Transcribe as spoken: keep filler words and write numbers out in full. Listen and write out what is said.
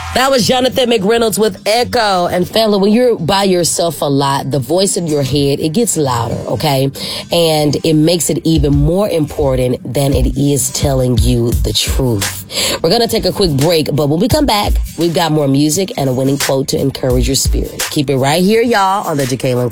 That was Jonathan McReynolds with Echo. And fella, when you're by yourself a lot, the voice in your head, it gets louder, okay? And it makes it even more important than it is telling you the truth. We're going to take a quick break, but when we come back, we've got more music and a winning quote to encourage your spirit. Keep it right here, y'all, on the Jacqueline